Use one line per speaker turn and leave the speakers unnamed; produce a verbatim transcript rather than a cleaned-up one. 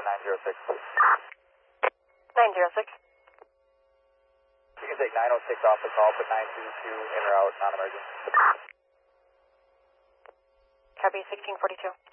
nine zero six.
nine zero six.
You can take nine oh six off the call, put nine two two in or out, non-emergent.
Copy sixteen forty-two.